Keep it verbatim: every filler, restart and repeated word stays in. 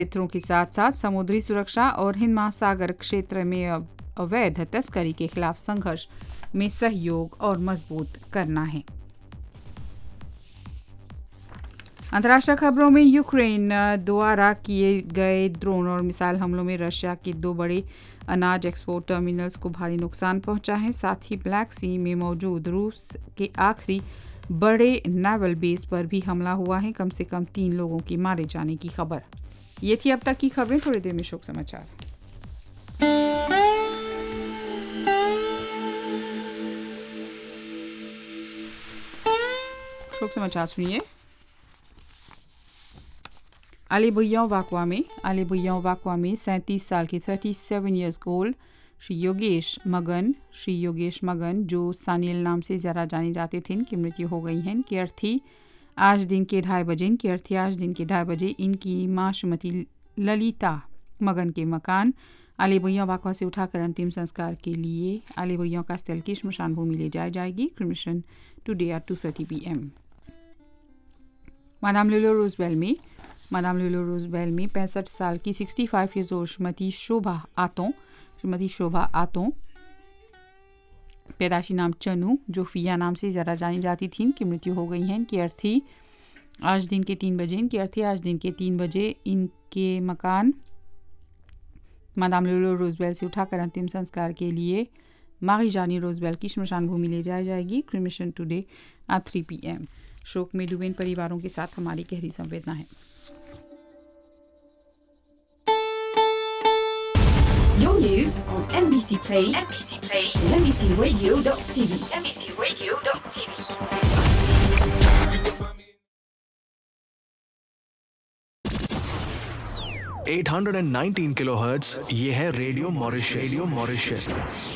क्षेत्रों के साथ साथ समुद्री सुरक्षा और हिंद महासागर क्षेत्र में अवैध तस्करी के खिलाफ संघर्ष में सहयोग और मजबूत करना है। अंतर्राष्ट्रीय खबरों में यूक्रेन द्वारा किए गए ड्रोन और मिसाइल हमलों में रशिया के दो बड़े अनाज एक्सपोर्ट टर्मिनल्स को भारी नुकसान पहुंचा है। साथ ही ब्लैक सी में मौजूद रूस के आखिरी बड़े नेवल बेस पर भी हमला हुआ है। कम से कम तीन लोगों के मारे जाने की खबर। ये थी अब तक की खबरें। थोड़ी देर में शोक समाचार। शोक समाचार सुनिए। अली बुइयों वाकवा में अली बुइयों वाकवा में सैंतीस साल के सैंतीस इयर्स ओल्ड श्री योगेश मगन श्री योगेश मगन जो सानियल नाम से ज़्यादा जाने जाते थे, इनकी मृत्यु हो गई है। इनकी अर्थी आज दिन के ढाई बजे इनकी अर्थी आज दिन के ढाई बजे इनकी माँ श्रीमती ललिता मगन के मकान अली बुइयों वाकवा से उठाकर अंतिम संस्कार के लिए अली बुइयों का स्थल की श्मशान भूमि ले जाई जाएगी। Cremation today at to thirty P M. Madame लुलो रोजबेल में मादाम लुलो रोजबेल में पैंसठ साल की sixty five years old Shrimati शोभा आतों श्रीमती शोभा आतों पैदाशी नाम चनू जो फिया नाम से ज़्यादा जानी जाती थी, इनकी मृत्यु हो गई है। इनकी अर्थी आज दिन के तीन बजे इनकी अर्थी आज दिन के तीन बजे इनके मकान मादाम लुलो रोजबेल से उठाकर अंतिम संस्कार के लिए मारी जानी रोजबेल की श्मशान भूमि ले जाई जाएगी। Cremation today at three P M. शोक में डूबे इन परिवारों के साथ हमारी गहरी संवेदना है। Your news on M B C Play, M B C Play, and M B C Radio dot T V, M B C Radio dot T V. eight hundred nineteen kilohertz, ये है रेडियो मॉरिशस। Radio Mauritius